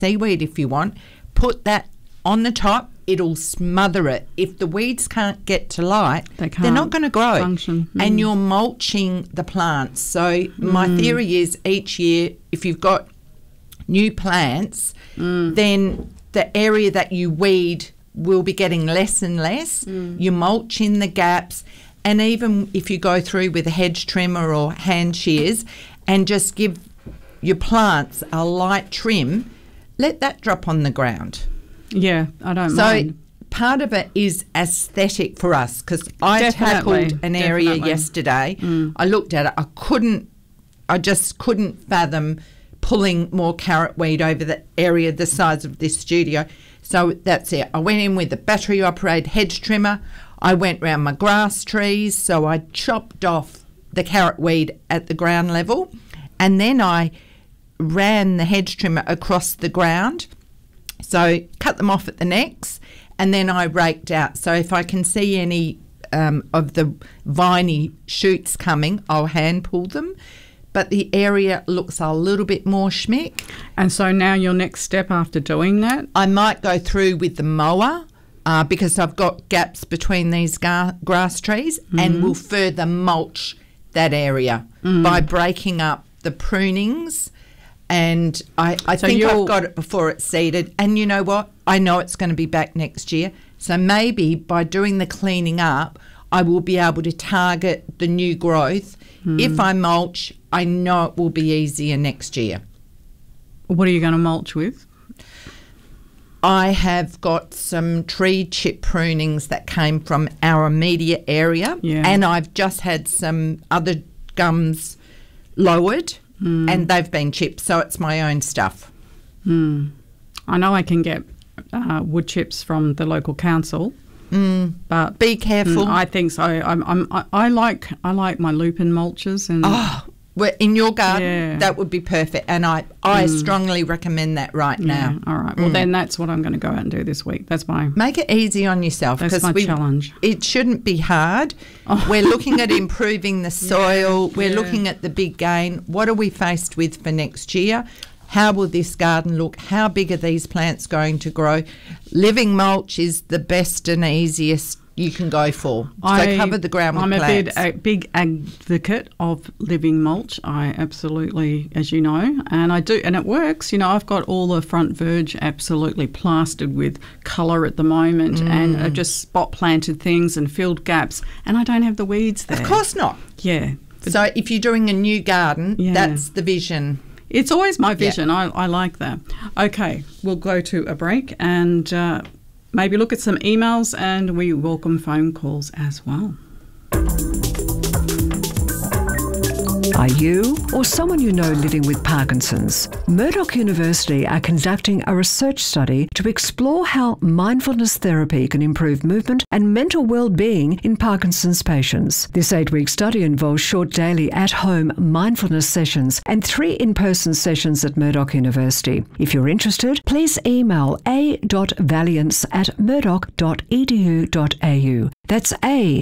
seaweed if you want. Put that on the top. It'll smother it. If the weeds can't get to light, they're not going to grow. Function. And you're mulching the plants. So my theory is each year, if you've got new plants, then the area that you weed will be getting less and less. You mulch in the gaps. And even if you go through with a hedge trimmer or hand shears and just give your plants a light trim, let that drop on the ground. Yeah, I don't mind. So part of it is aesthetic for us, because I tackled an area yesterday. I looked at it. I just couldn't fathom pulling more carrot weed over the area the size of this studio. So that's it. I went in with a battery-operated hedge trimmer. I went round my grass trees, so I chopped off the carrot weed at the ground level, and then I ran the hedge trimmer across the ground. So cut them off at the necks, and then I raked out. So if I can see any of the viney shoots coming, I'll hand pull them. But the area looks a little bit more schmick. And so now your next step after doing that? I might go through with the mower because I've got gaps between these grass trees, and will further mulch that area by breaking up the prunings. And I think I've got it before it's seeded. And you know what? I know it's going to be back next year. So maybe by doing the cleaning up, I will be able to target the new growth. If I mulch, I know it will be easier next year. What are you going to mulch with? I have got some tree chip prunings that came from our immediate area. Yeah. And I've just had some other gums lowered. And they've been chipped, so it's my own stuff. I know I can get wood chips from the local council, but be careful. I think so. I like my lupin mulches, and well, in your garden, that would be perfect. And I strongly recommend that right now. All right. Well, then that's what I'm going to go out and do this week. That's make it easy on yourself. That's my challenge. It shouldn't be hard. We're looking at improving the soil. We're looking at the big gain. What are we faced with for next year? How will this garden look? How big are these plants going to grow? Living mulch is the best and easiest you can go for. So cover the ground with plants. I'm a big advocate of living mulch. I absolutely, as you know, and I do, and it works. You know, I've got all the front verge absolutely plastered with colour at the moment, and I've just spot planted things and filled gaps, and I don't have the weeds there. Of course not. Yeah. So if you're doing a new garden, that's the vision. It's always my vision. I like that. Okay, we'll go to a break and maybe look at some emails, and we welcome phone calls as well. Are you or someone you know living with Parkinson's? Murdoch University are conducting a research study to explore how mindfulness therapy can improve movement and mental well-being in Parkinson's patients. This 8-week study involves short daily at-home mindfulness sessions and 3 in-person sessions at Murdoch University. If you're interested, please email a.valiance@murdoch.edu.au. That's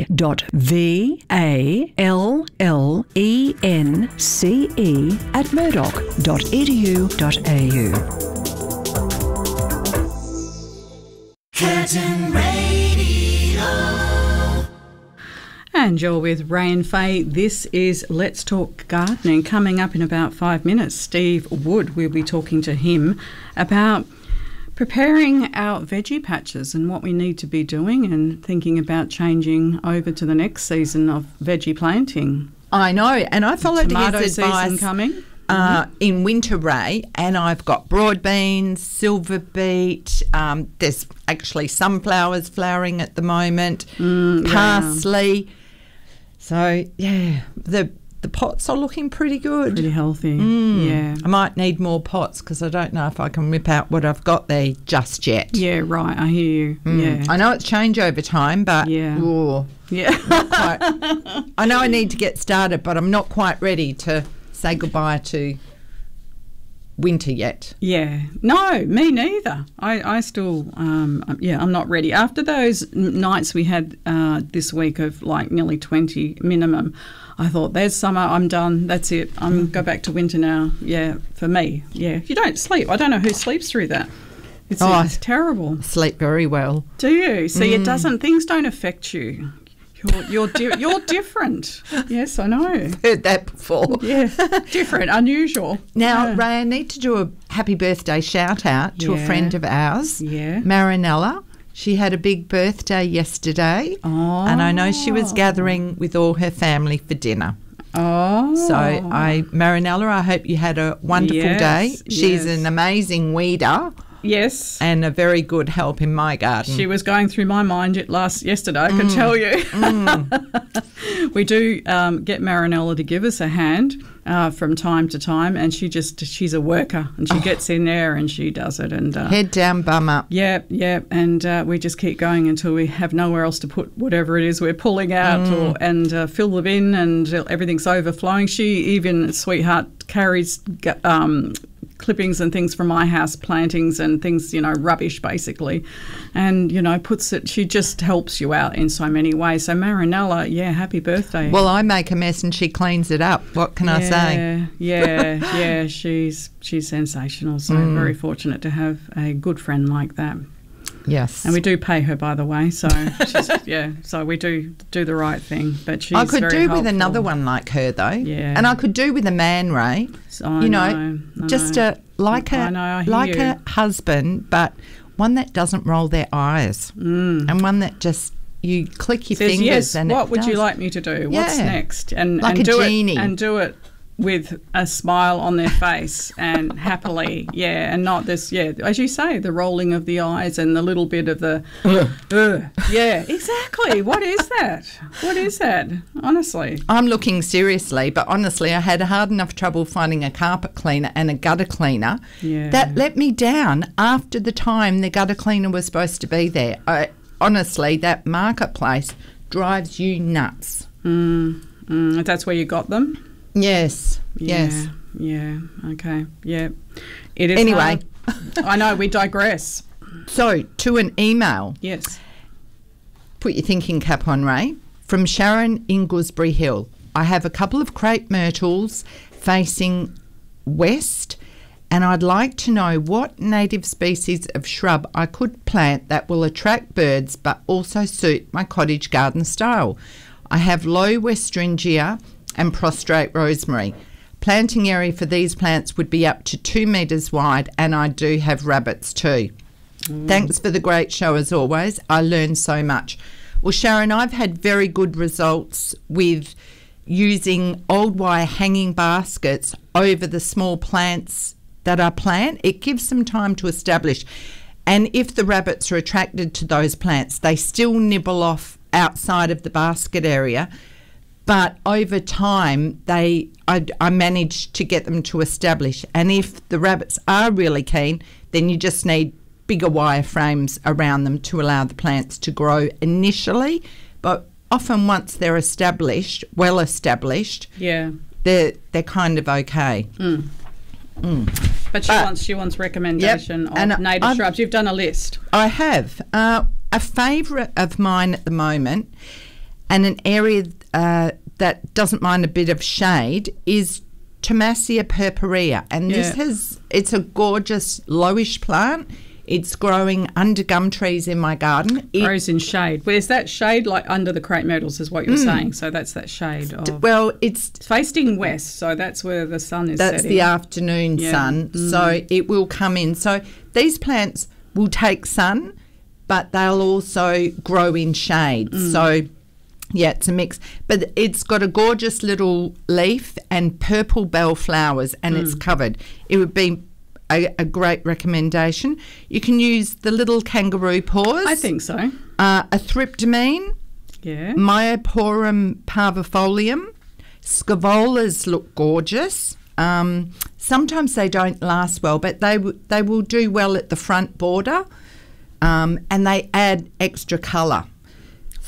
a.vallence@murdoch.edu.au. Curtin Radio. And you're with Ray and Faye. This is Let's Talk Gardening. Coming up in about 5 minutes, Steve Wood, we'll be talking to him about preparing our veggie patches and what we need to be doing, and thinking about changing over to the next season of veggie planting. I know, and I followed Tomato his advice season coming. In winter, Ray, and I've got broad beans, silver beet, there's actually sunflowers flowering at the moment, parsley. So, the pots are looking pretty good. Pretty healthy, yeah. I might need more pots because I don't know if I can whip out what I've got there just yet. Yeah, right, I hear you. Yeah. I know it's change over time, but not quite. I know I need to get started, but I'm not quite ready to say goodbye to winter yet. Yeah. No, me neither. I still, I'm not ready. After those nights we had this week of like nearly 20 minimum, I thought, there's summer, I'm done, that's it. I'm go back to winter now. Yeah, for me. Yeah. If you don't sleep, I don't know who sleeps through that. It's terrible. Sleep very well. Do you? See, it doesn't, things don't affect you. You're different. Yes, I know. Heard that before. Yeah, different, unusual. Now, Ray, I need to do a happy birthday shout out to a friend of ours, Marinella. She had a big birthday yesterday, and I know she was gathering with all her family for dinner. Oh. So, Marinella, I hope you had a wonderful day. She's an amazing weeder. Yes. And a very good help in my garden. She was going through my mind yesterday, I can tell you. We do get Marinella to give us a hand from time to time, and she's a worker, and she gets in there and she does it. And head down, bum up. Yeah, and we just keep going until we have nowhere else to put whatever it is we're pulling out and fill the bin, and everything's overflowing. She even, sweetheart, carries clippings and things from my house, plantings and things, rubbish basically, and, puts it, she just helps you out in so many ways. So Marinella, happy birthday. Well, I make a mess and she cleans it up. What can I say? Yeah, she's sensational. So very fortunate to have a good friend like that. Yes. And we do pay her, by the way, so so we do the right thing. But she's I could very do helpful. with another one like her, though. Yeah. And I could do with a man, Ray. Just like a husband, but one that doesn't roll their eyes, and one that just you click your fingers. Yes. And what would you like me to do? What's next? And like and a do genie. it and do it with a smile on their face and happily, and not this, as you say, the rolling of the eyes and the little bit of the, exactly. What is that? Honestly. I'm looking seriously, but honestly, I had hard enough trouble finding a carpet cleaner and a gutter cleaner. Yeah. That let me down after the time the gutter cleaner was supposed to be there. Honestly, that marketplace drives you nuts. That's where you got them? Yes. Yeah, okay, yeah. It is anyway. Hard. I know, we digress. So, to an email. Yes. Put your thinking cap on, Ray. From Sharon in Gooseberry Hill. I have a couple of crepe myrtles facing west, and I'd like to know what native species of shrub I could plant that will attract birds but also suit my cottage garden style. I have low Westringia and prostrate rosemary. Planting area for these plants would be up to 2 metres wide, and I do have rabbits too. Thanks for the great show as always. I learned so much. Well, Sharon, I've had very good results with using old wire hanging baskets over the small plants that I plant. It gives them time to establish. And if the rabbits are attracted to those plants, they still nibble off outside of the basket area. But over time, I managed to get them to establish. And if the rabbits are really keen, then you just need bigger wire frames around them to allow the plants to grow initially. But often once they're established, well established, they're kind of okay. But she wants recommendation of native shrubs. You've done a list. I have. A favourite of mine at the moment, and an area that doesn't mind a bit of shade, is Thomasia purpurea. And it's a gorgeous lowish plant. It's growing under gum trees in my garden. It grows in shade. Well, is that shade like under the crepe myrtles is what you're saying? So that's that shade of... Well, it's facing west, so that's where the sun is That's setting. the afternoon sun, so it will come in. So these plants will take sun, but they'll also grow in shade. So, it's a mix. But it's got a gorgeous little leaf and purple bell flowers, and it's covered. It would be a great recommendation. You can use the little kangaroo paws. I think so. A thryptomene. Yeah. Myoporum parvifolium. Scaevolas look gorgeous. Sometimes they don't last well, but they will do well at the front border, and they add extra colour.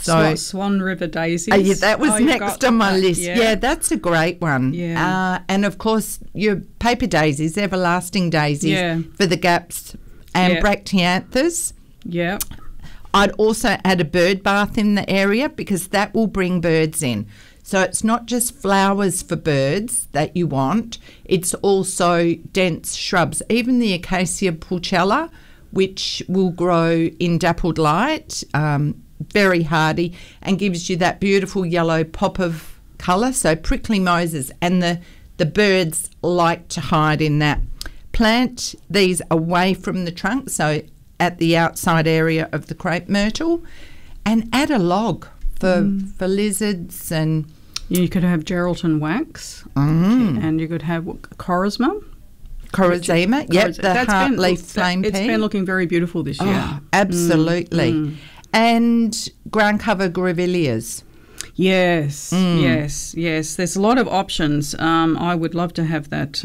So Swan River daisies. Yeah, that was next on my list. Yeah. That's a great one. Yeah. And of course, your paper daisies, everlasting daisies for the gaps, and bracteanthus. Yeah. I'd also add a bird bath in the area because that will bring birds in. So it's not just flowers for birds that you want, it's also dense shrubs. Even the Acacia pulchella, which will grow in dappled light, very hardy, and gives you that beautiful yellow pop of colour. So prickly moses, and the birds like to hide in that. Plant these away from the trunk, so at the outside area of the crepe myrtle, and add a log for lizards. And you could have Geraldton wax, and you could have Corazma. Corazima, the heartleaf flame pea. It's been looking very beautiful this year. Oh, absolutely. And ground cover grevilleas. Yes. There's a lot of options. I would love to have that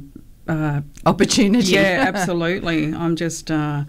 opportunity. Yeah, absolutely. I'm just...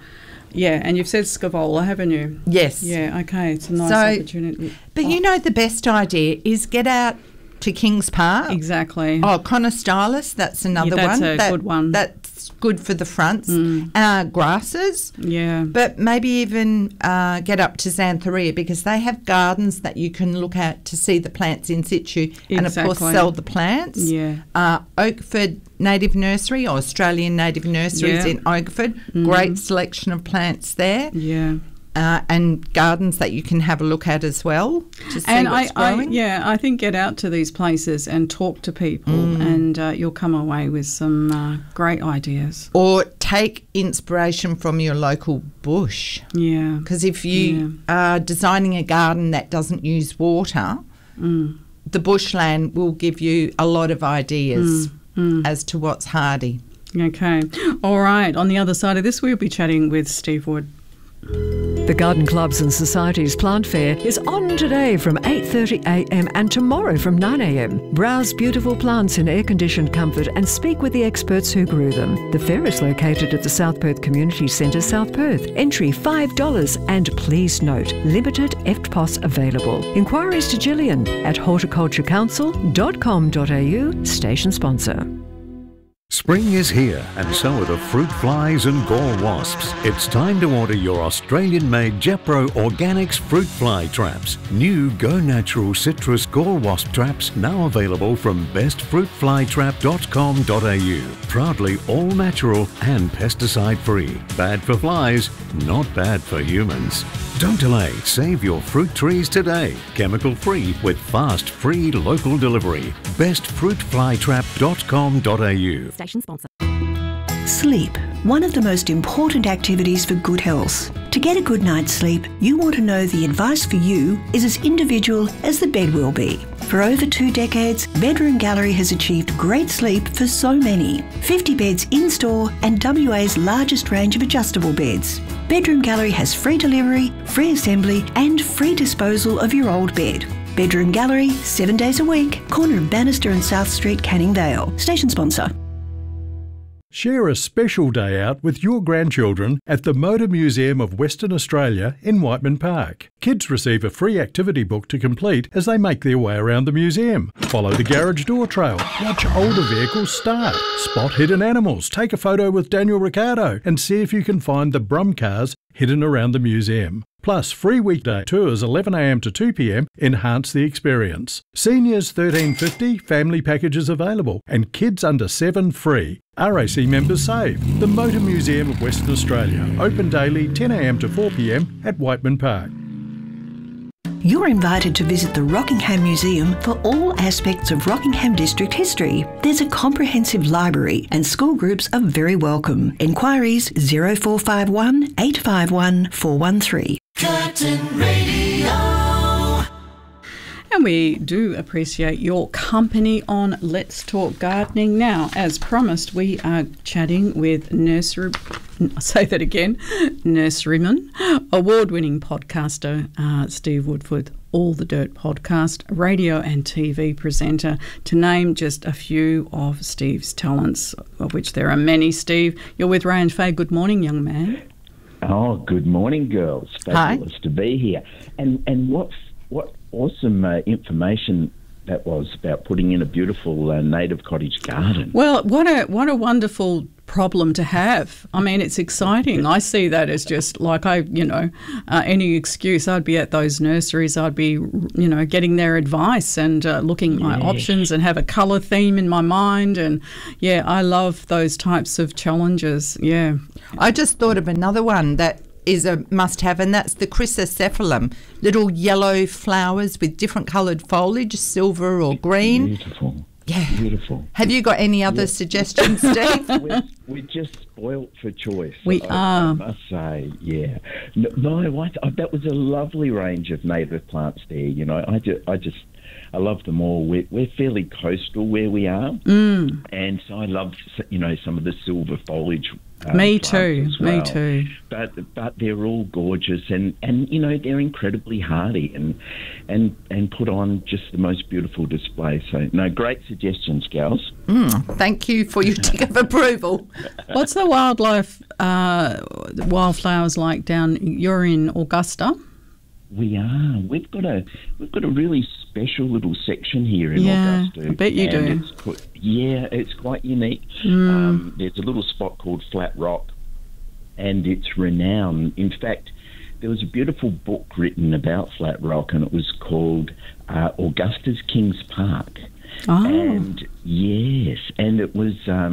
and you've said scavola, haven't you? Yes. Yeah, okay. It's a nice opportunity. But you know, the best idea is get out to Kings Park. Exactly. Oh, Conostylus, that's another one. That's a good one. That's good for the fronts. Grasses. Yeah. But maybe even get up to Xantheria, because they have gardens that you can look at to see the plants in situ and, of course, sell the plants. Yeah. Oakford Native Nursery, or Australian Native Nurseries in Oakford. Great selection of plants there. Yeah. And gardens that you can have a look at as well to see what's growing. I think get out to these places and talk to people, and you'll come away with some great ideas. Or take inspiration from your local bush. Yeah. Because if you are designing a garden that doesn't use water, the bushland will give you a lot of ideas as to what's hardy. Okay. All right. On the other side of this, we'll be chatting with Steve Wood. The Garden Clubs and Societies Plant Fair is on today from 8:30am and tomorrow from 9am. Browse beautiful plants in air-conditioned comfort and speak with the experts who grew them. The fair is located at the South Perth Community Centre, South Perth. Entry $5, and please note, limited EFTPOS available. Inquiries to Gillian at horticulturecouncil.com.au, station sponsor. Spring is here, and so are the fruit flies and gall wasps. It's time to order your Australian-made Jepro Organics fruit fly traps. New Go Natural Citrus Gall Wasp traps now available from bestfruitflytrap.com.au. Proudly all natural and pesticide-free. Bad for flies, not bad for humans. Don't delay. Save your fruit trees today. Chemical-free with fast, free local delivery. bestfruitflytrap.com.au. Station sponsor. Sleep, one of the most important activities for good health. To get a good night's sleep, you want to know the advice for you is as individual as the bed will be. For over 2 decades, Bedroom Gallery has achieved great sleep for so many. 50 beds in-store and WA's largest range of adjustable beds. Bedroom Gallery has free delivery, free assembly and free disposal of your old bed. Bedroom Gallery, 7 days a week, corner of Bannister and South Street, Canning Vale. Station sponsor. Share a special day out with your grandchildren at the Motor Museum of Western Australia in Whiteman Park. Kids receive a free activity book to complete as they make their way around the museum. Follow the garage door trail, watch older vehicles start, spot hidden animals, take a photo with Daniel Ricciardo and see if you can find the Brum cars hidden around the museum. Plus, free weekday tours 11am to 2pm enhance the experience. Seniors $13.50, family packages available, and kids under 7 free. RAC members save. The Motor Museum of Western Australia, open daily 10am to 4pm at Whiteman Park. You're invited to visit the Rockingham Museum for all aspects of Rockingham District history. There's a comprehensive library and school groups are very welcome. Enquiries 0451 851 413. Curtin Radio. And we do appreciate your company on Let's Talk Gardening. Now, as promised, we are chatting with nurseryman, award-winning podcaster Steve Wood for All the Dirt podcast, radio and TV presenter, to name just a few of Steve's talents, of which there are many. Steve, you're with Ray and Faye. Good morning, young man. Oh, good morning, girls. Fabulous to be here. And what awesome information that was about putting in a beautiful native cottage garden. Well, what a wonderful problem to have. I mean, it's exciting. I see that as just like any excuse. I'd be at those nurseries. I'd be, getting their advice and looking at my options and have a colour theme in my mind. And, I love those types of challenges. Yeah. I just thought of another one that is a must-have, and that's the chrysocephalum, little yellow flowers with different coloured foliage, silver or green. Beautiful. Yeah. Beautiful. Have you got any other suggestions, Steve? We're just spoilt for choice. We are. I must say, yeah. No, that was a lovely range of native plants there. I love them all. We're fairly coastal where we are, and so I love some of the silver foliage. Me too. Well. Me too. But they're all gorgeous, and they're incredibly hardy and put on just the most beautiful display. So no, great suggestions, gals. Thank you for your tick of approval. What's the wildflowers like down? You're in Augusta. We are. We've got a really special little section here in Augusta. I bet you do. It's quite unique. There's a little spot called Flat Rock, and it's renowned. In fact, there was a beautiful book written about Flat Rock, and it was called Augusta's Kings Park. Oh. And yes, and it was a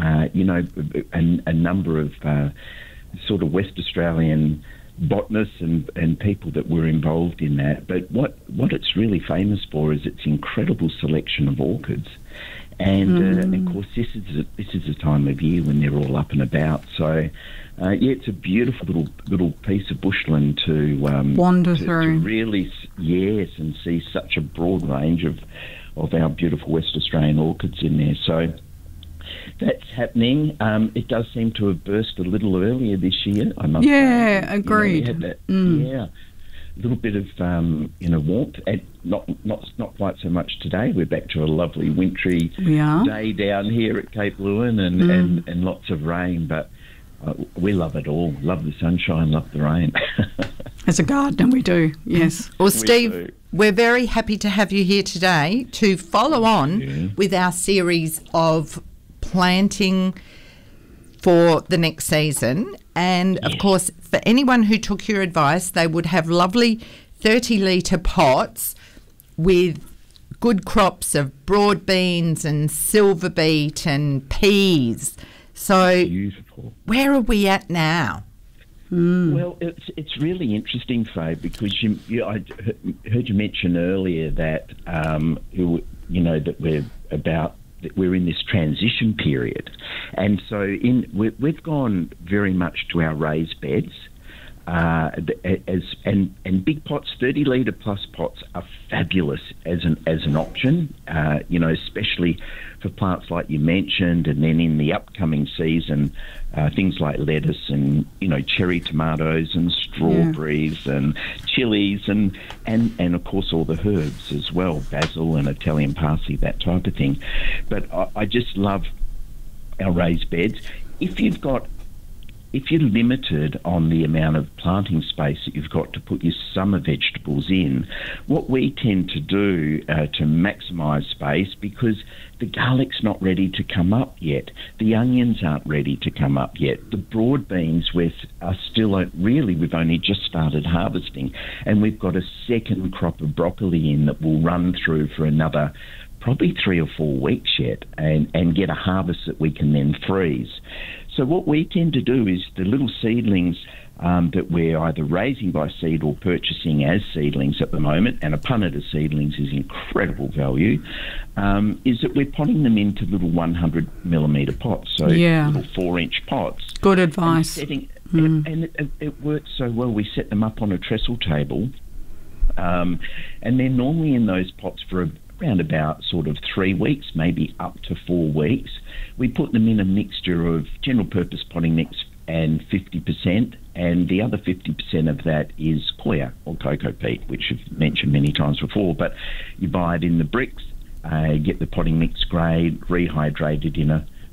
number of sort of West Australian botanists and people that were involved in that. But what it's really famous for is its incredible selection of orchids. And of course, this is a time of year when they're all up and about. So, it's a beautiful little piece of bushland to wander through. To really, and see such a broad range of our beautiful West Australian orchids in there. So that's happening. It does seem to have burst a little earlier this year, I must say. Agreed. We had that, a little bit of warmth, and not quite so much today. We're back to a lovely wintry day down here at Cape Leeuwin and lots of rain, but we love it all. Love the sunshine, love the rain. As a gardener, we do, yes. Well, Steve, we're very happy to have you here today to follow on with our series of planting for the next season. And, of course, for anyone who took your advice, they would have lovely 30-litre pots with good crops of broad beans and silver beet and peas. So beautiful. Where are we at now? Well, it's really interesting, Faye, because I heard you mention earlier that that we're in this transition period, and so we've gone very much to our raised beds. And big pots, 30-litre plus pots are fabulous as an option, especially for plants like you mentioned, and then in the upcoming season, things like lettuce and cherry tomatoes and strawberries and chilies and of course all the herbs as well, basil and Italian parsley, that type of thing. But I just love our raised beds. If you're limited on the amount of planting space that you've got to put your summer vegetables in, what we tend to do to maximise space, because the garlic's not ready to come up yet, the onions aren't ready to come up yet, the broad beans we've only just started harvesting, and we've got a second crop of broccoli in that will run through for another probably 3 or 4 weeks yet, and get a harvest that we can then freeze. So what we tend to do is the little seedlings that we're either raising by seed or purchasing as seedlings at the moment, and a punnet of seedlings is incredible value, is that we're potting them into little 100mm pots, so little 4-inch pots. Good advice. And it works so well. We set them up on a trestle table, and they're normally in those pots for around about sort of 3 weeks, maybe up to 4 weeks. We put them in a mixture of general purpose potting mix and 50%, and the other 50% of that is coir or cocoa peat, which I've mentioned many times before. But you buy it in the bricks, get the potting mix grade, rehydrated in a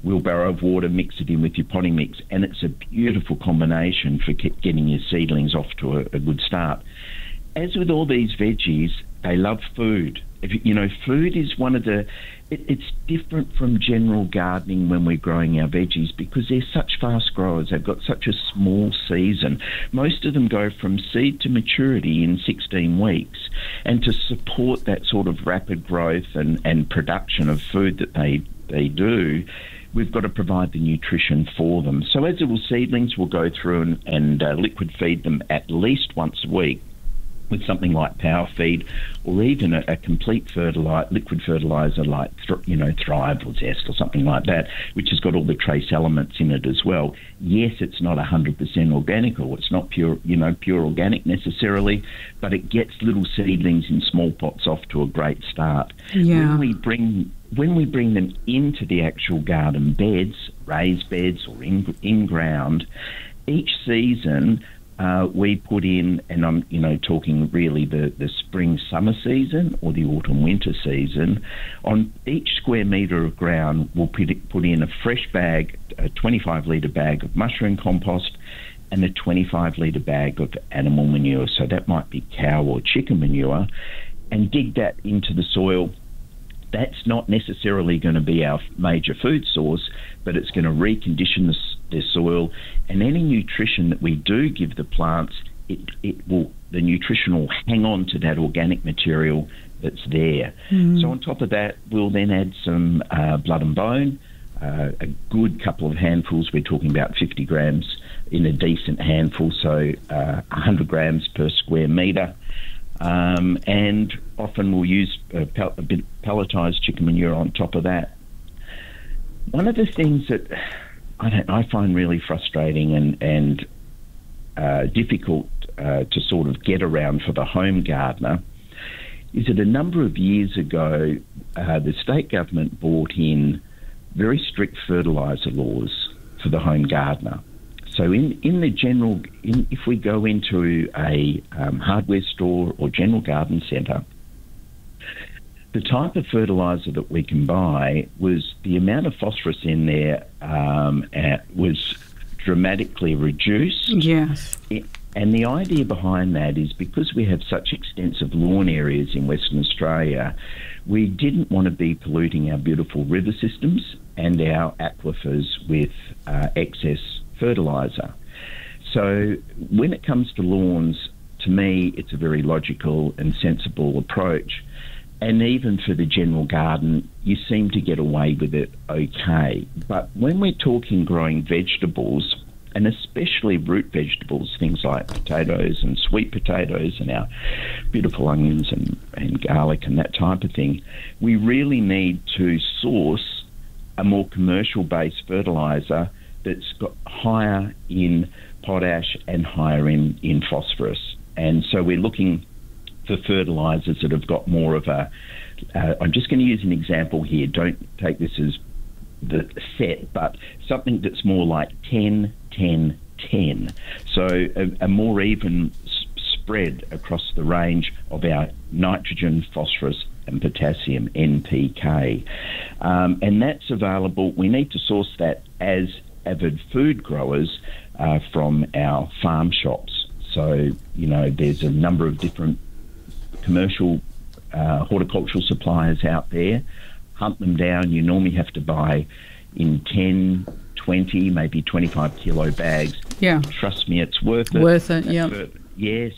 wheelbarrow of water, mix it in with your potting mix, and it's a beautiful combination for getting your seedlings off to a good start. As with all these veggies, they love food. Food is one of the... It's different from general gardening when we're growing our veggies because they're such fast growers. They've got such a small season. Most of them go from seed to maturity in 16 weeks. And to support that sort of rapid growth and production of food that they do, we've got to provide the nutrition for them. So as little seedlings, we'll go through and liquid feed them at least once a week with something like Power Feed, or even a complete liquid fertiliser like Thrive or Zest or something like that, which has got all the trace elements in it as well. Yes, it's not 100% organic, or it's not pure organic necessarily, but it gets little seedlings in small pots off to a great start. Yeah. When we bring them into the actual garden beds, raised beds or in ground, each season we put in, and I'm talking really the spring-summer season or the autumn-winter season, on each square metre of ground we'll put in a fresh bag, a 25-litre bag of mushroom compost and a 25-litre bag of animal manure, so that might be cow or chicken manure, and dig that into the soil. That's not necessarily going to be our major food source, but it's going to recondition the soil, and any nutrition that we do give the plants, the nutrition will hang on to that organic material that's there. So on top of that, we'll then add some blood and bone, a good couple of handfuls. We're talking about 50 grams in a decent handful, so 100 grams per square metre. And often we'll use a bit pelletised chicken manure on top of that. One of the things that I find really frustrating and difficult to sort of get around for the home gardener is that a number of years ago, the state government brought in very strict fertiliser laws for the home gardener. So if we go into a hardware store or general garden centre, the type of fertiliser that we can buy was the amount of phosphorus in there was dramatically reduced. Yes. And the idea behind that is because we have such extensive lawn areas in Western Australia, we didn't want to be polluting our beautiful river systems and our aquifers with excess fertiliser. So when it comes to lawns, to me, it's a very logical and sensible approach. And even for the general garden, you seem to get away with it okay. But when we're talking growing vegetables, and especially root vegetables, things like potatoes and sweet potatoes and our beautiful onions and garlic and that type of thing, we really need to source a more commercial-based fertiliser that's got higher in potash and higher in phosphorus. And so we're looking for fertilisers that have got more of a... I'm just going to use an example here. Don't take this as the set, but something that's more like 10, 10, 10. So a more even spread across the range of our nitrogen, phosphorus and potassium, NPK. And that's available. We need to source that as avid food growers from our farm shops. So, there's a number of different commercial horticultural suppliers out there. Hunt them down. You normally have to buy in 10, 20, maybe 25 kilo bags. Yeah. Trust me, it's worth it. Worth it, yeah. Yes,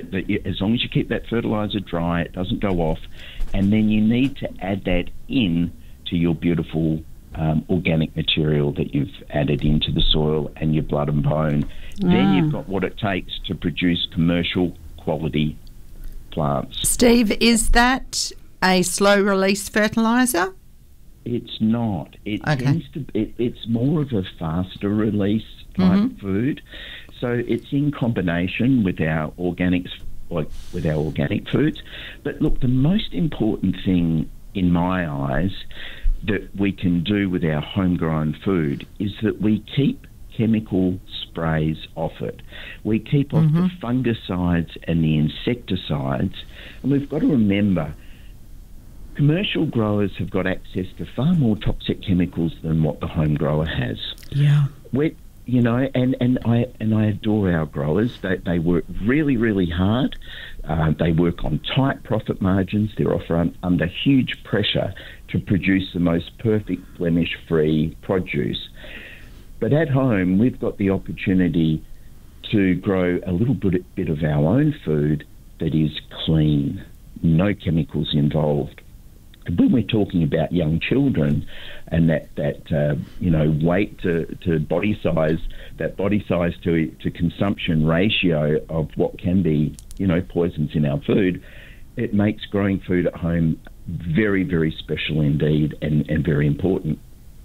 as long as you keep that fertiliser dry, it doesn't go off. And then you need to add that in to your beautiful organic material that you've added into the soil and your blood and bone. Then you've got what it takes to produce commercial quality plants. Steve, is that a slow release fertiliser? It's not. It tends to. It's more of a faster release type food. So it's in combination with our organics, like with our organic foods. But look, the most important thing in my eyes that we can do with our homegrown food is that we keep chemical sprays off it. We keep off the fungicides and the insecticides. And we've got to remember, commercial growers have got access to far more toxic chemicals than what the home grower has. Yeah. You know, and I adore our growers. They work really, really hard. They work on tight profit margins. They're often under huge pressure to produce the most perfect blemish-free produce. But at home, we've got the opportunity to grow a little bit of our own food that is clean, no chemicals involved. And when we're talking about young children and that weight to body size, that body size to consumption ratio of what can be, poisons in our food, it makes growing food at home very, very special indeed and very important.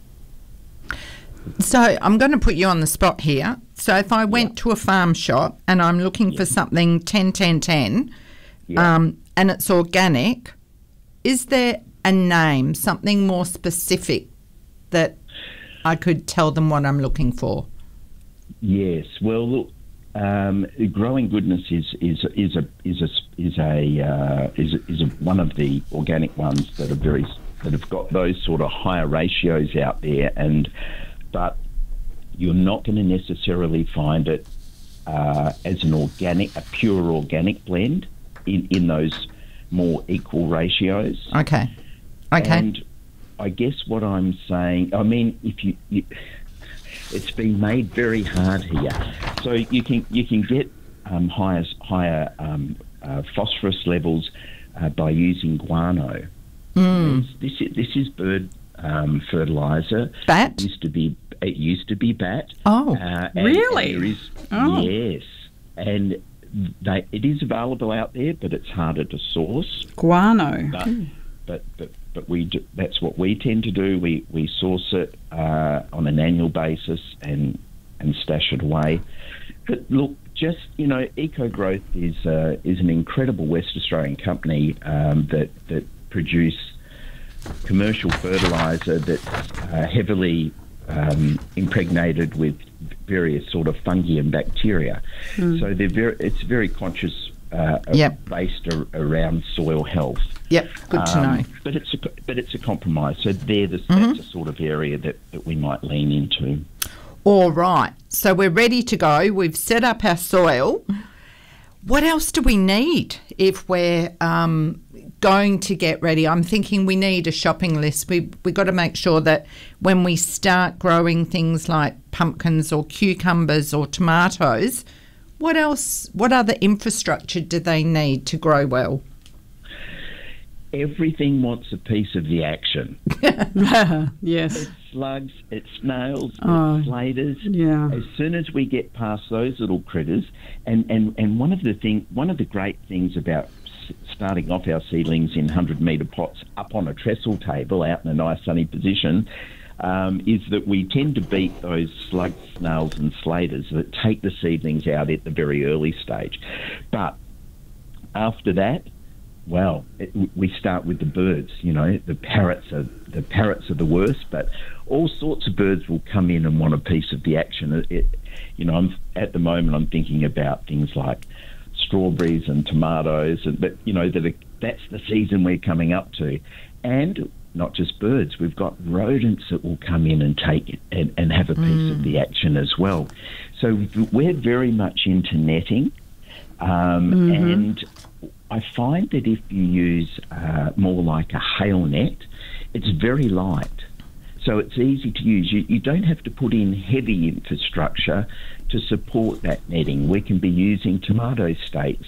So I'm going to put you on the spot here. So if I went to a farm shop and I'm looking for something 10-10-10 and it's organic, is there a name, something more specific that I could tell them what I'm looking for? Yes. Well, look, Growing Goodness is one of the organic ones that have got those sort of higher ratios out there, but you're not going to necessarily find it as a pure organic blend in those more equal ratios. Okay. And I guess what I'm saying, I mean, it's been made very hard here. So you can get higher phosphorus levels by using guano. This is bird fertilizer. Bat? It used to be bat. Oh, really? Yes, and it is available out there, but it's harder to source. Guano. But that's what we tend to do. We source it on an annual basis and stash it away. But look, Eco Growth is an incredible West Australian company that produce commercial fertiliser that's heavily impregnated with various sort of fungi and bacteria. So it's very conscious based around soil health. Yep, good to know. But it's a compromise. So that's the sort of area that we might lean into. All right. So we're ready to go. We've set up our soil. What else do we need if we're going to get ready? I'm thinking we need a shopping list. We've got to make sure that when we start growing things like pumpkins or cucumbers or tomatoes, what other infrastructure do they need to grow well? Everything wants a piece of the action. Yes. It's slugs, it's snails, it's slaters. Yeah. As soon as we get past those little critters, and one of the great things about starting off our seedlings in 100-metre pots up on a trestle table out in a nice sunny position is that we tend to beat those slugs, snails and slaters that take the seedlings out at the very early stage. But after that, well, we start with the birds. The parrots are the worst, but all sorts of birds will come in and want a piece of the action. At the moment I'm thinking about things like strawberries and tomatoes, that's the season we're coming up to, and not just birds. We've got rodents that will come in and take and have a piece of the action as well. So we're very much into netting, and I find that if you use more like a hail net, it's very light. So it's easy to use. You don't have to put in heavy infrastructure to support that netting. We can be using tomato stakes.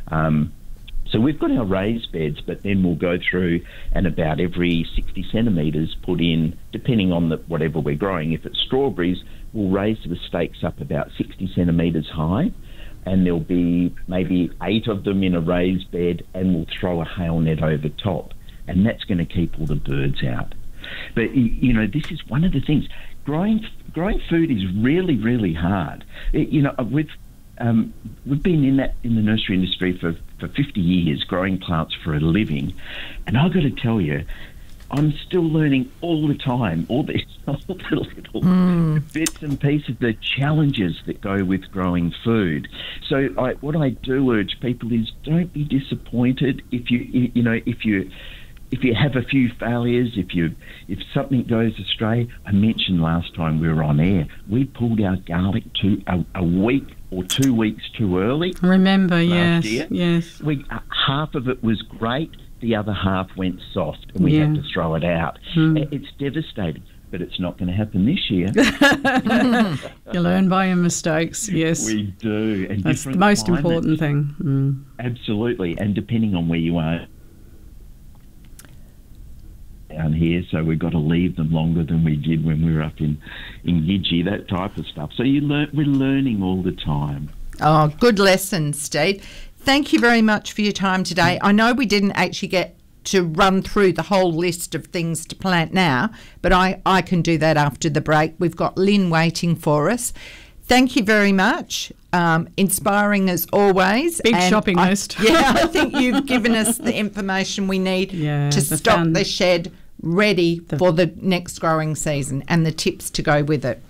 So we've got our raised beds, but then we'll go through and about every 60 centimetres put in, depending on whatever we're growing. If it's strawberries, we'll raise the stakes up about 60 centimetres high, and there'll be maybe 8 of them in a raised bed, and we'll throw a hail net over top, and that's going to keep all the birds out. But this is one of the things. Growing food is really, really hard. We've been in the nursery industry for 50 years, growing plants for a living, and I've got to tell you, I'm still learning all the time, all the little bits and pieces, the challenges that go with growing food. So what I do urge people is don't be disappointed if if you have a few failures, if something goes astray, I mentioned last time we were on air, we pulled our garlic a week or 2 weeks too early. Remember, yes. Half of it was great, the other half went soft, and we had to throw it out. It's devastating, but it's not going to happen this year. You learn by your mistakes, yes. We do. And that's the most important thing. Absolutely, and depending on where you are down here, so we've got to leave them longer than we did when we were up in Gidgee, that type of stuff. So we're learning all the time. Oh, good lesson, Steve. Thank you very much for your time today. I know we didn't actually get to run through the whole list of things to plant now, but I can do that after the break. We've got Lynn waiting for us. Thank you very much. Inspiring as always. Big shopping list. Yeah, I think you've given us the information we need to stock the shed ready for the next growing season and the tips to go with it.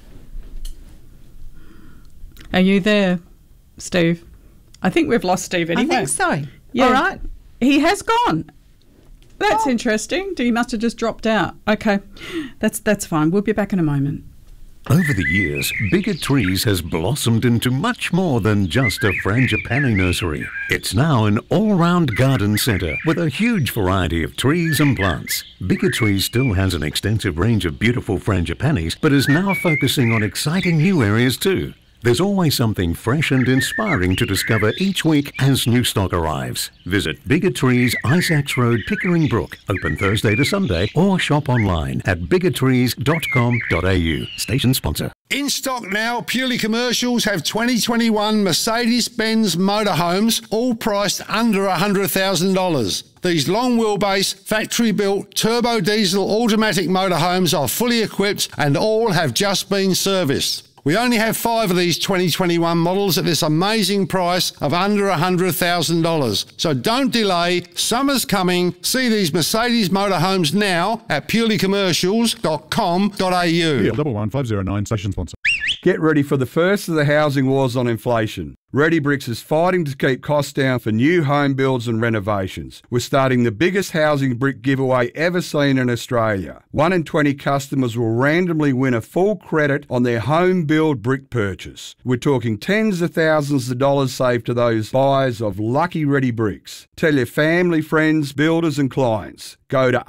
Are you there, Steve? I think we've lost Steve anyway. I think so. Yeah. All right. He has gone. That's interesting. He must have just dropped out. Okay. That's fine. We'll be back in a moment. Over the years, Bigger Trees has blossomed into much more than just a frangipani nursery. It's now an all-round garden centre with a huge variety of trees and plants. Bigger Trees still has an extensive range of beautiful frangipanis, but is now focusing on exciting new areas too. There's always something fresh and inspiring to discover each week as new stock arrives. Visit Bigger Trees, Isaacs Road, Pickering Brook, open Thursday to Sunday, or shop online at biggertrees.com.au. Station sponsor. In stock now, Purely Commercials have 2021 Mercedes-Benz motorhomes, all priced under $100,000. These long wheelbase, factory-built, turbo diesel automatic motorhomes are fully equipped and all have just been serviced. We only have 5 of these 2021 models at this amazing price of under $100,000. So don't delay. Summer's coming. See these Mercedes motorhomes now at purelycommercials.com.au. Yeah, 11509 station sponsor. Get ready for the first of the housing wars on inflation. Ready Bricks is fighting to keep costs down for new home builds and renovations. We're starting the biggest housing brick giveaway ever seen in Australia. 1 in 20 customers will randomly win a full credit on their home build brick purchase. We're talking tens of thousands of dollars saved to those buyers of lucky Ready Bricks. Tell your family, friends, builders and clients. Go to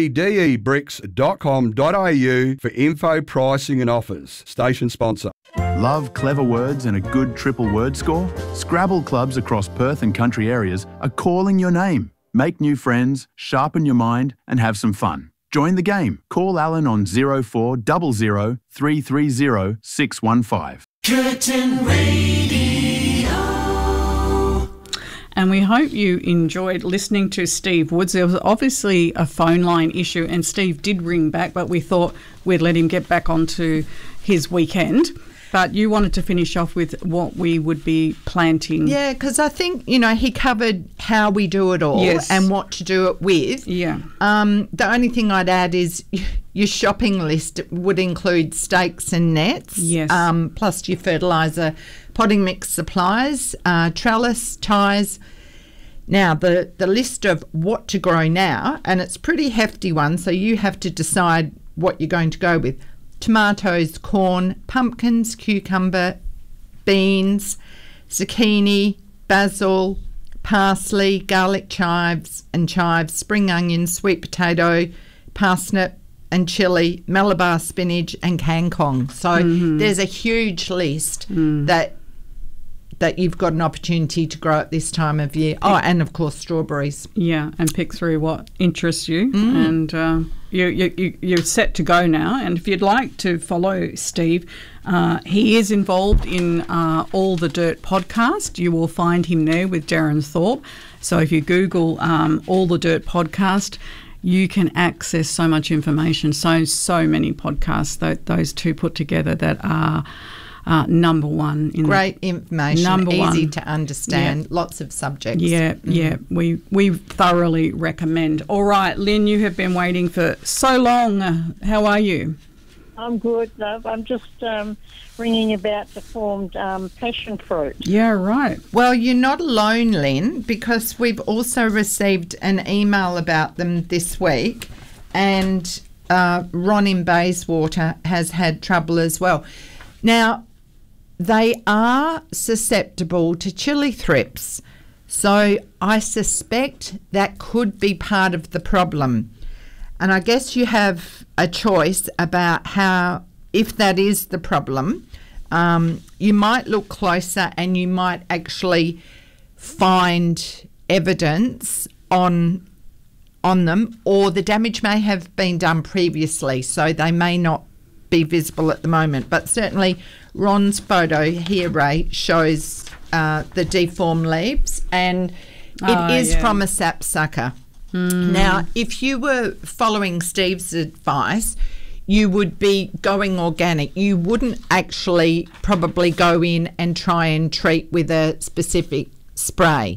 redebricks.com.au for info, pricing and offers. Station sponsor. Love clever words and a good triple word score? Scrabble clubs across Perth and country areas are calling your name. Make new friends, sharpen your mind and have some fun. Join the game. Call Alan on 0400 330 615. Curtin Radio. And we hope you enjoyed listening to Steve Woods. There was obviously a phone line issue and Steve did ring back, but we thought we'd let him get back onto his weekend. But you wanted to finish off with what we would be planting. Yeah, because I think, he covered how we do it all and what to do it with. Yeah. The only thing I'd add is your shopping list would include stakes and nets. Yes. Plus your fertiliser, potting mix supplies, trellis, ties. Now, the list of what to grow now, and it's a pretty hefty one, so you have to decide what you're going to go with. Tomatoes, corn, pumpkins, cucumber, beans, zucchini, basil, parsley, garlic chives, spring onions, sweet potato, parsnip and chilli, Malabar spinach and kangkong. So there's a huge list that you've got an opportunity to grow at this time of year. Oh, and of course strawberries. Yeah, and pick through what interests you. And you're set to go now. And if you'd like to follow Steve, he is involved in All the Dirt podcast. You will find him there with Darren Thorpe. So if you Google All the Dirt podcast, you can access so much information, so many podcasts, those two put together that are number one. Great information, easy to understand, lots of subjects. Yeah, we thoroughly recommend. All right, Lynn, you have been waiting for so long. How are you? I'm good, love. I'm just ringing about deformed passion fruit. Yeah, right. Well, you're not alone, Lynn, because we've also received an email about them this week, and Ron in Bayswater has had trouble as well. Now, they are susceptible to chili thrips, so I suspect that could be part of the problem. And I guess you have a choice about how, if that is the problem, you might look closer and you might actually find evidence on them, or the damage may have been done previously, so they may not be visible at the moment. But certainly Ron's photo here, Ray, shows the deformed leaves, and it is from a sapsucker. Now, if you were following Steve's advice, you would be going organic. You wouldn't actually probably go in and try and treat with a specific spray.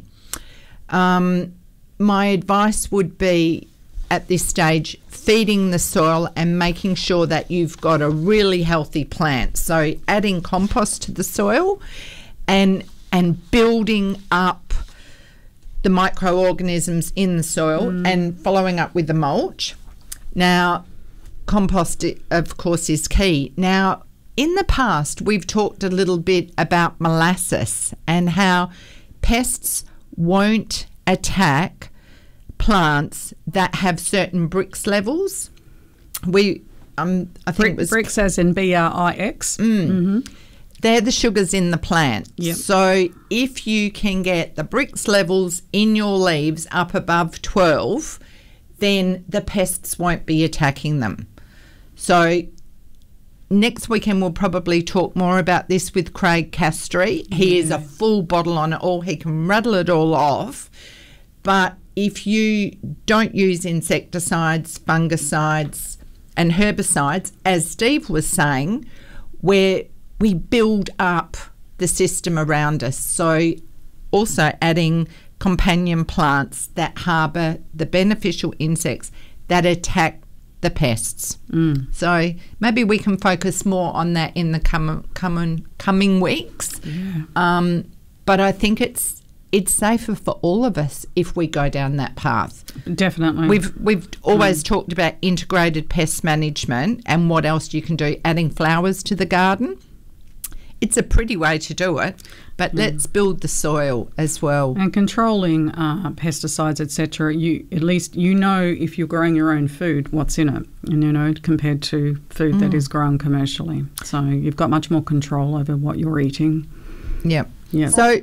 My advice would be, at this stage, feeding the soil and making sure that you've got a really healthy plant. So adding compost to the soil and building up the microorganisms in the soil and following up with the mulch. Now, compost, of course, is key. Now, in the past, we've talked a little bit about molasses and how pests won't attack plants that have certain Brix levels. I think it was Brix as in BRIX. They're the sugars in the plant. Yep. So if you can get the Brix levels in your leaves up above 12, then the pests won't be attacking them. So next weekend we'll probably talk more about this with Craig Castry. He is a full bottle on it all. He can rattle it all off. But if you don't use insecticides, fungicides and herbicides, as Steve was saying, where we build up the system around us. So also adding companion plants that harbour the beneficial insects that attack the pests. So maybe we can focus more on that in the coming weeks. But I think it's safer for all of us if we go down that path. Definitely. We've always talked about integrated pest management and what else you can do, adding flowers to the garden. It's a pretty way to do it, but let's build the soil as well. And controlling pesticides, etc. At least you know, if you're growing your own food, what's in it, and compared to food that is grown commercially. So you've got much more control over what you're eating. Yep. Yeah. So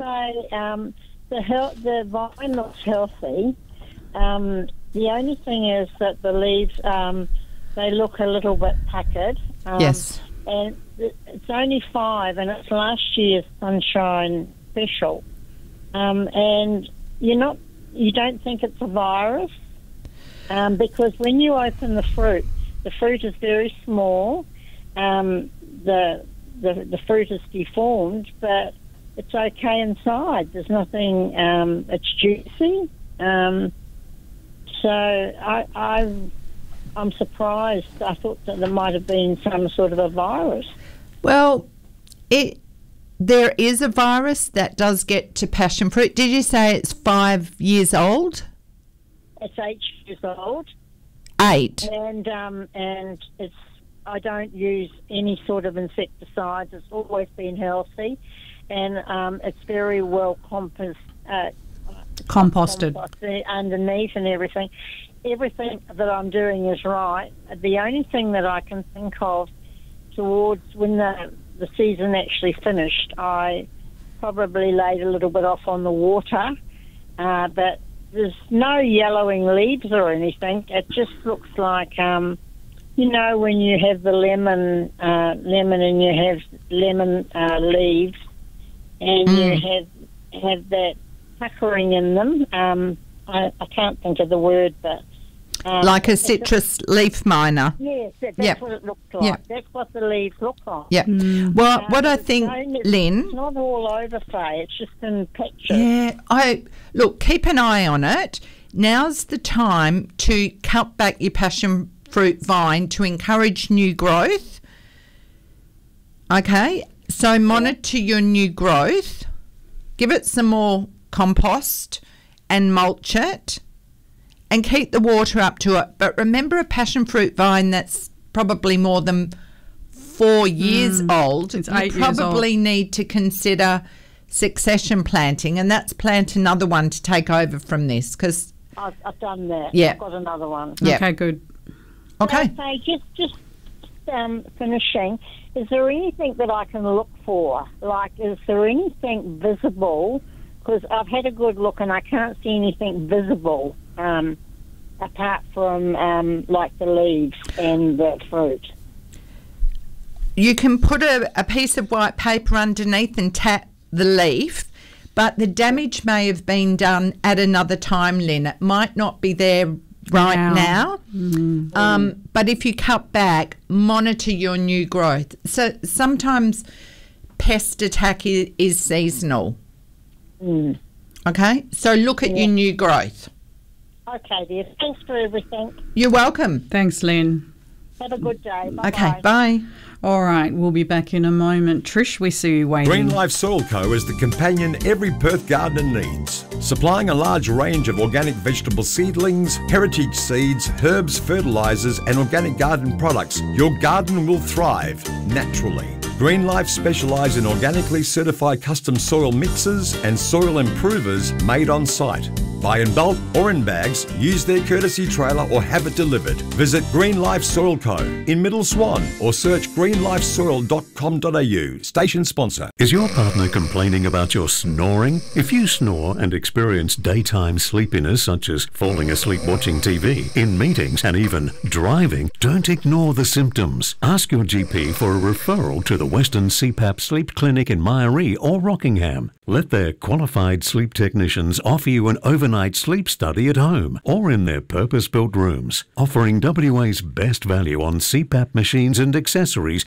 the vine looks healthy. The only thing is that the leaves they look a little bit puckered. Yes. And it's only 5, and it's last year's Sunshine Special. And you don't think it's a virus, because when you open the fruit is very small. The fruit is deformed, but it's okay inside. There's nothing. It's juicy. So I'm surprised. I thought that there might have been some sort of a virus. Well, there is a virus that does get to passion fruit. Did you say it's 5 years old? It's 8 years old. 8. And it's. I don't use any sort of insecticides. It's always been healthy, and it's very well composted underneath and everything. Everything that I'm doing is right. The only thing that I can think of towards when the season actually finished, I probably laid a little bit off on the water, but there's no yellowing leaves or anything. It just looks like, when you have the lemon and you have lemon leaves, and you have that puckering in them. I can't think of the word, but like a citrus leaf miner. Yes, that's what it looks like. Yep. That's what the leaves look like. Yeah. Well, what I think, Lynn, it's not all over, Faye. It's just in pictures. Yeah. Keep an eye on it. Now's the time to cut back your passion fruit vine to encourage new growth. Okay, so monitor your new growth. Give it some more compost and mulch it and keep the water up to it. But remember, a passion fruit vine that's probably more than 4 years old, it's you 8 years probably old. need to consider succession planting, and that's plant another one to take over from this, because I've done that. Yeah. I've got another one. Yeah. Okay, good. Okay. So just finishing, is there anything that I can look for? Like, is there anything visible? Because I've had a good look and I can't see anything visible apart from like the leaves and the fruit. You can put a piece of white paper underneath and tap the leaf, but the damage may have been done at another time, Lynn. It might not be there right now. But if you cut back, monitor your new growth. So sometimes pest attack is seasonal. Okay, so look at your new growth. Okay, dear. Thanks for everything. You're welcome. Thanks, Lynn. Have a good day. Bye-bye. Okay, bye. All right, we'll be back in a moment. Trish, we see you waiting. Green Life Soil Co. is the companion every Perth gardener needs, supplying a large range of organic vegetable seedlings, heritage seeds, herbs, fertilisers and organic garden products. Your garden will thrive naturally. Green Life specialise in organically certified custom soil mixes and soil improvers made on site. Buy in bulk or in bags, use their courtesy trailer or have it delivered. Visit Green Life Soil Co. in Middle Swan or search greenlifesoil.com.au. Station sponsor. Is your partner complaining about your snoring? If you snore and experience daytime sleepiness, such as falling asleep watching TV, in meetings and even driving, don't ignore the symptoms. Ask your GP for a referral to the Western CPAP Sleep Clinic in Myaree or Rockingham. Let their qualified sleep technicians offer you an overnight sleep study at home or in their purpose-built rooms. Offering WA's best value on CPAP machines and accessories,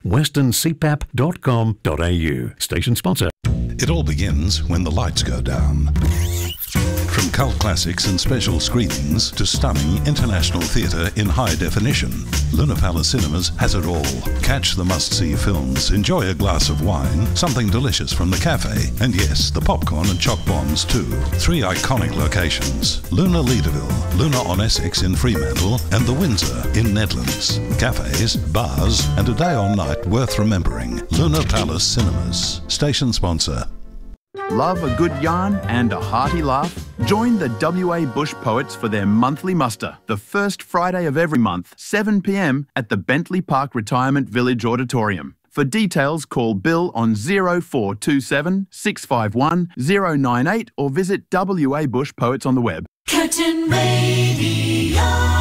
westerncpap.com.au. Station sponsor. It all begins when the lights go down. From cult classics and special screenings to stunning international theatre in high definition, Luna Palace Cinemas has it all. Catch the must-see films, enjoy a glass of wine, something delicious from the cafe, and yes, the popcorn and choc bombs too. 3 iconic locations: Luna Leederville, Luna on Essex in Fremantle, and the Windsor in Nedlands. Cafes, bars, and a day or night worth remembering. Luna Palace Cinemas. Station sponsor. Love a good yarn and a hearty laugh? Join the WA Bush Poets for their monthly muster, the first Friday of every month, 7 p.m. at the Bentley Park Retirement Village Auditorium. For details, call Bill on 0427 651 098 or visit WA Bush Poets on the web. Curtin Radio.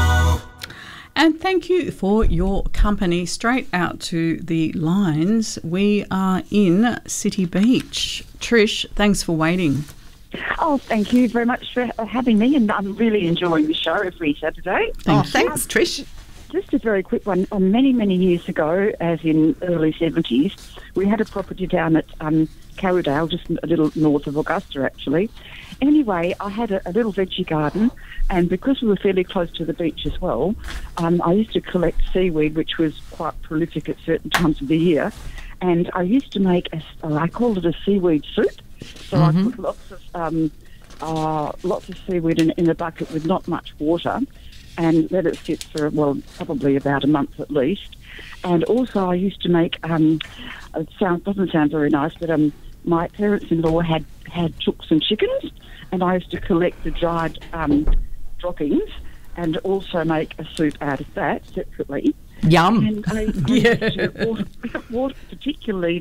And thank you for your company. Straight out to the lines. We are in City Beach. Trish, thanks for waiting. Oh, thank you very much for having me, and I'm really enjoying the show every Saturday. Thanks, Trish. Just a very quick one. Many, many years ago, as in early 70s, we had a property down at Carradale, just a little north of Augusta, actually. Anyway, I had a little veggie garden, and because we were fairly close to the beach as well, I used to collect seaweed, which was quite prolific at certain times of the year, and I used to make, I called it a seaweed soup. So I put lots of seaweed in a bucket with not much water, and let it sit for, probably about a month at least. And also I used to make, it doesn't sound very nice, but my parents-in-law had chooks and chickens, and I used to collect the dried droppings and also make a soup out of that separately. Yum. And I used to water particularly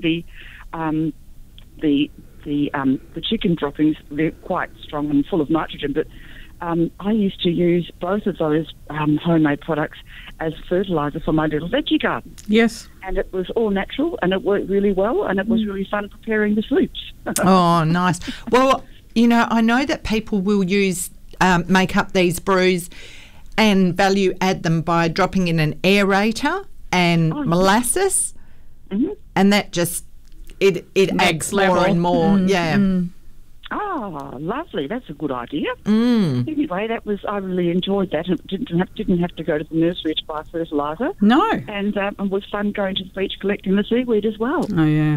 the chicken droppings. They're quite strong and full of nitrogen, but I used to use both of those homemade products as fertiliser for my little veggie garden. Yes. And it was all natural, and it worked really well, and it was really fun preparing the soups. Oh, nice. Well, I know that people will make up these brews and value add them by dropping in an aerator and molasses, and that just it adds more and more. Ah, lovely. That's a good idea. Mm. Anyway, I really enjoyed that. And didn't have to go to the nursery to buy fertiliser. No. And it was fun going to the beach collecting the seaweed as well. Oh, yeah.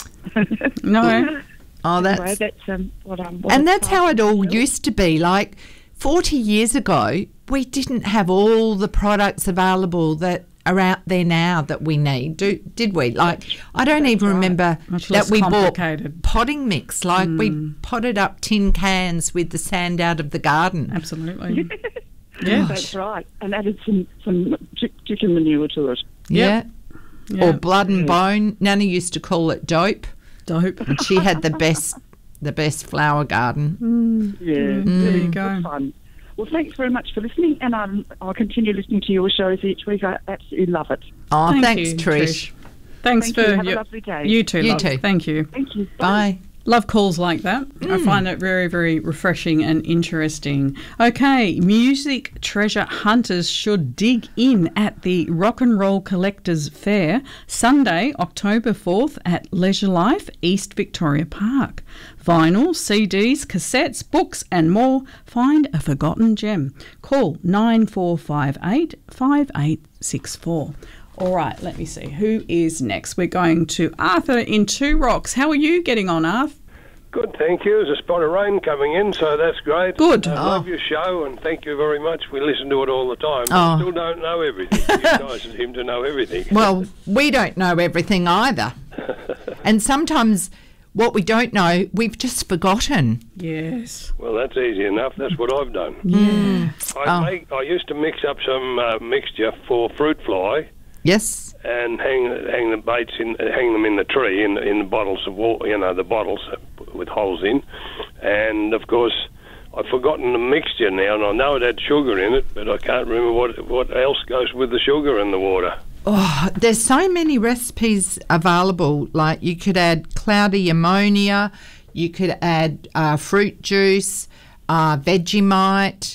No. Oh, anyway, that's and that's how it all used to be. Like 40 years ago, we didn't have all the products available that are out there now that we need, did we? Like, I don't even remember that we bought potting mix. Like, we potted up tin cans with the sand out of the garden. Absolutely. Yeah, that's right. And added some chicken manure to it. Yeah. Or blood and bone. Nana used to call it dope. Dope. And she had the best flower garden. There you go. That's fun. Well, thanks very much for listening, and I'll continue listening to your shows each week. I absolutely love it. Oh, thanks, Trish. Thanks for have a lovely day. You too, love. too. Thank you. Thank you. Bye. Love calls like that. I find it very, very refreshing and interesting. Okay, music treasure hunters should dig in at the Rock and Roll Collectors Fair, Sunday, October 4th at Leisure Life, East Victoria Park. Vinyl, CDs, cassettes, books and more. Find a forgotten gem. Call 9458 5864. All right, let me see. Who is next? We're going to Arthur in Two Rocks. How are you getting on, Arthur? Good, thank you. There's a spot of rain coming in, so that's great. Good. I love your show, and thank you very much. We listen to it all the time. Oh. We still don't know everything. You guys seem to know everything. Well, we don't know everything either. And sometimes what we don't know, we've just forgotten. Yes. Well, that's easy enough. That's what I've done. Yeah. I used to mix up some mixture for fruit fly. Yes. And hang the baits hang them in the tree in the bottles of water, the bottles with holes in, and of course I've forgotten the mixture now, and I know it had sugar in it, but I can't remember what else goes with the sugar in the water. Oh, there's so many recipes available. Like you could add cloudy ammonia, you could add fruit juice, Vegemite.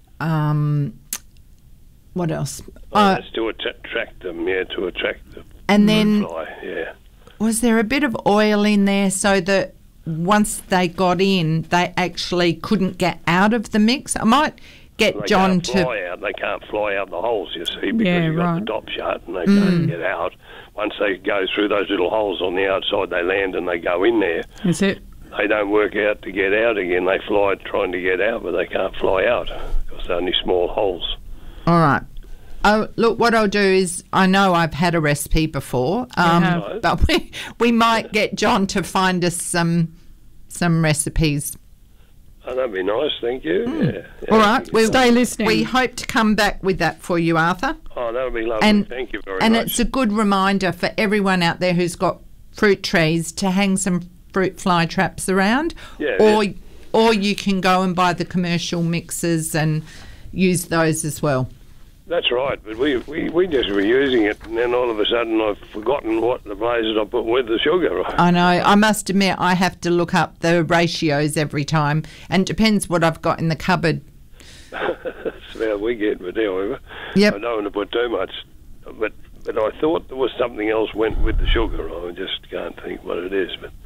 What else? That's to attract them, to attract the and then fly, was there a bit of oil in there so that once they got in, they actually couldn't get out of the mix? I might get John to... They can't fly out the holes, you see, because you've got the top shut and they can't get out. Once they go through those little holes on the outside, they land and they go in there. That's it. They don't work out to get out again. They fly trying to get out, but they can't fly out because they're only small holes. All right. Oh, look, what I'll do is, I know I've had a recipe before, but we might get John to find us some recipes. Oh, that'd be nice, thank you. Yeah. All right, we'll stay listening. We hope to come back with that for you, Arthur. Oh, that'll be lovely. And, thank you very much. And it's a good reminder for everyone out there who's got fruit trees to hang some fruit fly traps around, or you can go and buy the commercial mixes and use those as well. That's right, but we just were using it, and then all of a sudden I've forgotten what the blazes I put with the sugar. I know. I must admit I have to look up the ratios every time, and it depends what I've got in the cupboard. That's how we get with it, however. Yep. I don't want to put too much, but I thought there was something else went with the sugar. I just can't think what it is, but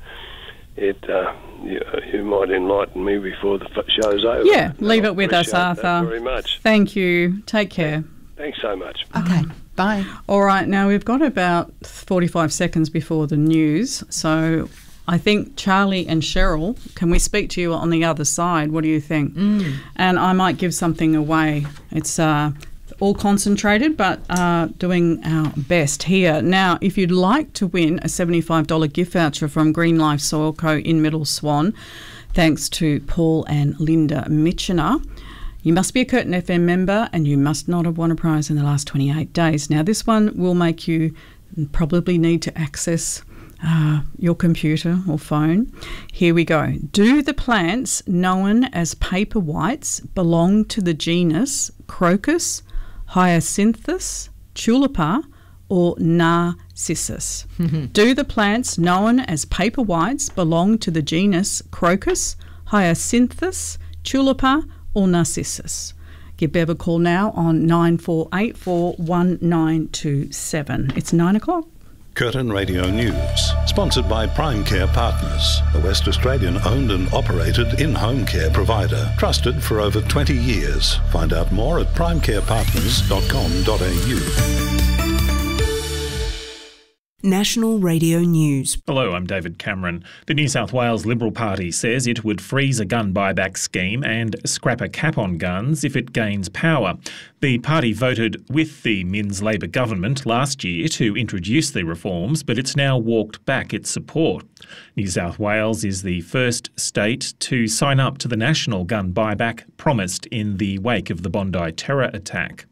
you might enlighten me before the show's over. Yeah, leave it with us, Arthur. Thank you very much. Thank you. Take care. Thanks so much. Okay, bye. All right, now we've got about 45 seconds before the news, so I think Charlie and Cheryl, can we speak to you on the other side? What do you think? And I might give something away. It's all concentrated, but doing our best here. Now, if you'd like to win a $75 gift voucher from Green Life Soil Co. in Middle Swan, thanks to Paul and Linda Mitchener, you must be a Curtin FM member and you must not have won a prize in the last 28 days. Now, this one will make you probably need to access your computer or phone. Here we go. Do the plants known as paper whites belong to the genus Crocus, Hyacinthus, Tulipa, or Narcissus? Do the plants known as paper whites belong to the genus Crocus, Hyacinthus, Tulipa, or Narcissus? Give Bev a call now on 9484 1927. It's 9 o'clock. Curtin Radio News, sponsored by Prime Care Partners, a West Australian owned and operated in-home care provider, trusted for over 20 years. Find out more at primecarepartners.com.au. National Radio News. Hello, I'm David Cameron. The New South Wales Liberal Party says it would freeze a gun buyback scheme and scrap a cap on guns if it gains power. The party voted with the Minns Labor government last year to introduce the reforms, but it's now walked back its support. New South Wales is the first state to sign up to the national gun buyback promised in the wake of the Bondi terror attack.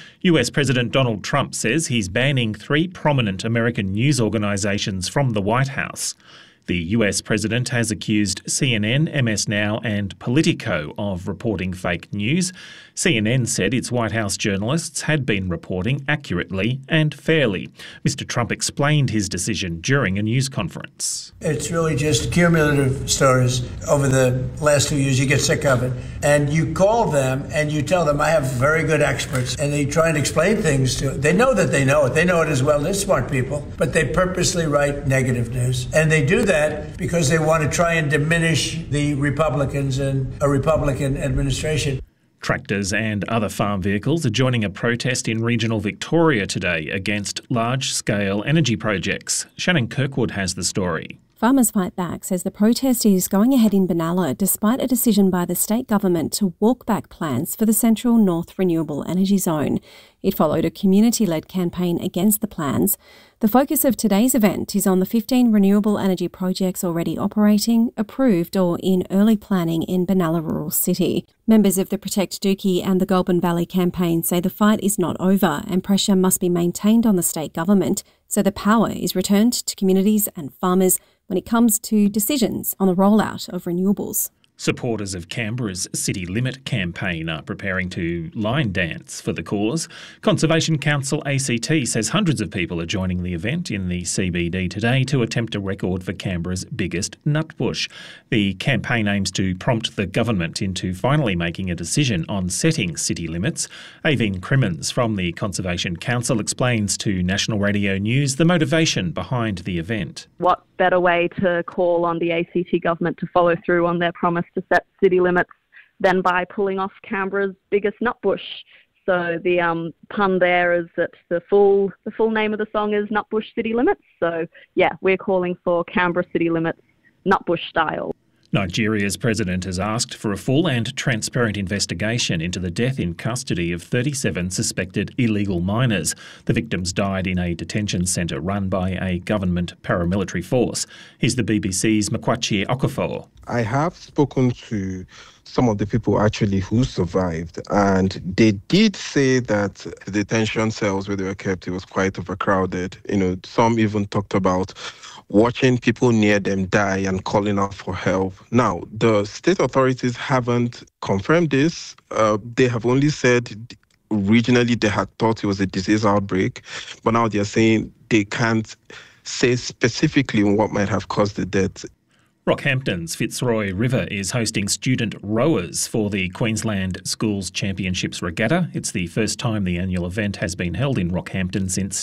US President Donald Trump says he's banning 3 prominent American news organisations from the White House. The US president has accused CNN, MS Now and Politico of reporting fake news. CNN said its White House journalists had been reporting accurately and fairly. Mr. Trump explained his decision during a news conference. It's really just cumulative stories. Over the last 2 years, you get sick of it. And you call them and you tell them, I have very good experts. And they try and explain things to it. They know that they know it. They know it as well. They're smart people. But they purposely write negative news. And they do that because they want to try and diminish the Republicans and a Republican administration. Tractors and other farm vehicles are joining a protest in regional Victoria today against large-scale energy projects. Shannon Kirkwood has the story. Farmers Fight Back says the protest is going ahead in Benalla despite a decision by the state government to walk back plans for the Central North Renewable Energy Zone. It followed a community-led campaign against the plans. The focus of today's event is on the 15 renewable energy projects already operating, approved or in early planning in Benalla Rural City. Members of the Protect Dookie and the Goulburn Valley campaign say the fight is not over and pressure must be maintained on the state government so the power is returned to communities and farmers when it comes to decisions on the rollout of renewables. Supporters of Canberra's City Limit campaign are preparing to line dance for the cause. Conservation Council ACT says hundreds of people are joining the event in the CBD today to attempt a record for Canberra's biggest nutbush. The campaign aims to prompt the government into finally making a decision on setting city limits. Aveen Crimmins from the Conservation Council explains to National Radio News the motivation behind the event. What better way to call on the ACT government to follow through on their promise to set city limits than by pulling off Canberra's biggest nutbush. So the pun there is that the full name of the song is Nutbush City Limits. So yeah, we're calling for Canberra City Limits Nutbush style. Nigeria's president has asked for a full and transparent investigation into the death in custody of 37 suspected illegal miners. The victims died in a detention centre run by a government paramilitary force. Here's the BBC's Makwachi Okafor. I have spoken to some of the people actually who survived, and they did say that the detention cells where they were kept, it was quite overcrowded. Some even talked about watching people near them die and calling out for help. Now, the state authorities haven't confirmed this. They have only said originally they had thought it was a disease outbreak, but now they're saying they can't say specifically what might have caused the death. Rockhampton's Fitzroy River is hosting student rowers for the Queensland Schools Championships Regatta. It's the first time the annual event has been held in Rockhampton since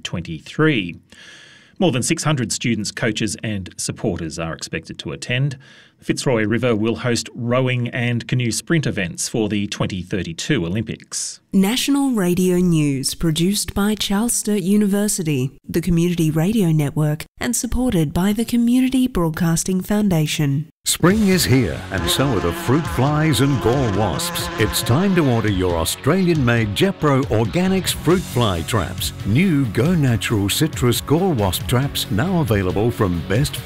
2023. More than 600 students, coaches and supporters are expected to attend. The Fitzroy River will host rowing and canoe sprint events for the 2032 Olympics. National Radio News, produced by Charles Sturt University, the Community Radio Network, and supported by the Community Broadcasting Foundation. Spring is here, and so are the fruit flies and gall wasps. It's time to order your Australian-made Jepro Organics fruit fly traps. New Go Natural Citrus Gall Wasp traps now available from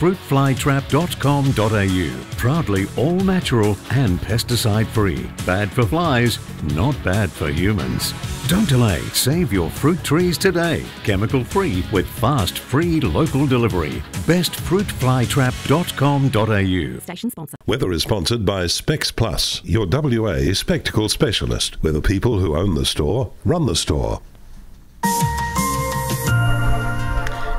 bestfruitflytrap.com.au. Proudly all natural and pesticide-free. Bad for flies, not bad for humans. Don't delay. Save your fruit trees today. Chemical-free with fast, free local delivery. bestfruitflytrap.com.au. Station sponsor. Weather is sponsored by Specs Plus, your WA spectacle specialist. We're the people who own the store, run the store.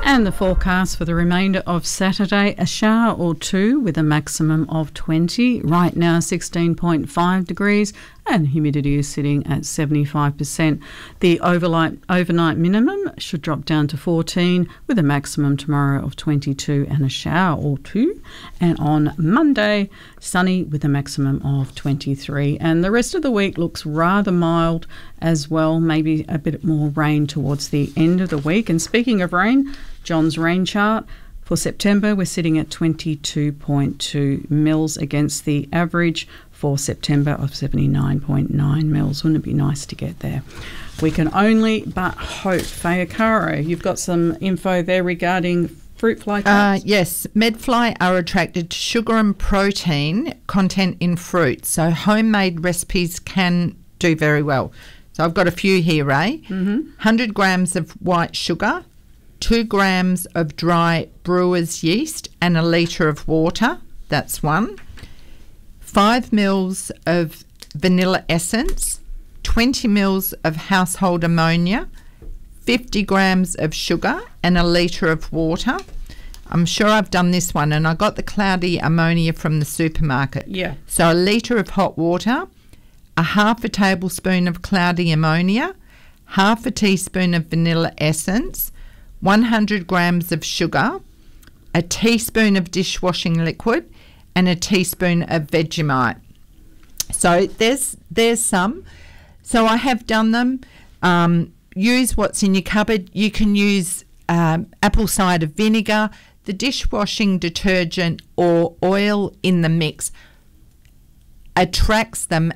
And the forecast for the remainder of Saturday, a shower or two with a maximum of 20. Right now 16.5 degrees and humidity is sitting at 75%. The overnight minimum should drop down to 14 with a maximum tomorrow of 22 and a shower or two. And on Monday, sunny with a maximum of 23. And the rest of the week looks rather mild as well, maybe a bit more rain towards the end of the week. And speaking of rain, John's rain chart. For September, we're sitting at 22.2 mils against the average for September of 79.9 mils. Wouldn't it be nice to get there? We can only but hope. Faya Caro, you've got some info there regarding fruit fly traps? Yes, medfly are attracted to sugar and protein content in fruit, so homemade recipes can do very well. So I've got a few here, Ray. 100 grams of white sugar, 2 grams of dry brewer's yeast and a litre of water. That's one. 5 mils of vanilla essence, 20 mils of household ammonia, 50 grams of sugar and a litre of water. I'm sure I've done this one, and I got the cloudy ammonia from the supermarket. Yeah. So a litre of hot water, a half a tablespoon of cloudy ammonia, half a teaspoon of vanilla essence, 100 grams of sugar, a teaspoon of dishwashing liquid and a teaspoon of Vegemite. So there's some. So I have done them. Use what's in your cupboard. You can use apple cider vinegar, the dishwashing detergent or oil in the mix attracts them